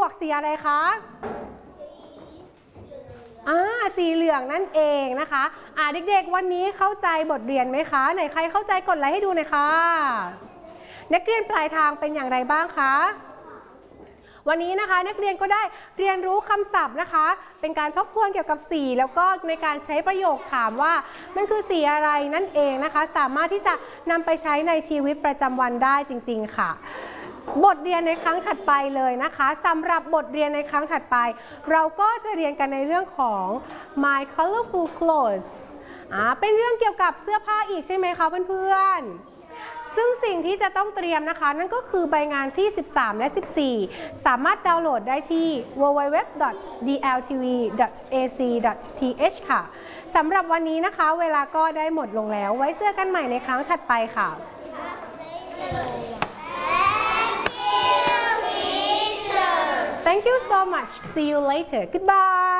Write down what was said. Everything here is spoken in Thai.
บอกสีอะไรคะสีเหลืองนั่นเองนะคะเด็กๆวันนี้เข้าใจบทเรียนไหมคะไหนใครเข้าใจกดไลค์ให้ดูหน่อยค่ะนักเรียนปลายทางเป็นอย่างไรบ้างคะวันนี้นะคะนักเรียนก็ได้เรียนรู้คำศัพท์นะคะเป็นการทบทวนเกี่ยวกับสีแล้วก็ในการใช้ประโยคถามว่ามันคือสีอะไรนั่นเองนะคะสามารถที่จะนำไปใช้ในชีวิตประจำวันได้จริงๆค่ะบทเรียนในครั้งถัดไปเลยนะคะสำหรับบทเรียนในครั้งถัดไปเราก็จะเรียนกันในเรื่องของ My Colorful Clothes เป็นเรื่องเกี่ยวกับเสื้อผ้าอีกใช่ไหมคะเพื่อนๆซึ่งสิ่งที่จะต้องเตรียมนะคะนั่นก็คือใบงานที่13และ14สามารถดาวน์โหลดได้ที่ www.dltv.ac.th ค่ะสำหรับวันนี้นะคะเวลาก็ได้หมดลงแล้วไว้เจอกันใหม่ในครั้งถัดไปค่ะ Thank you so much. See you later. Goodbye.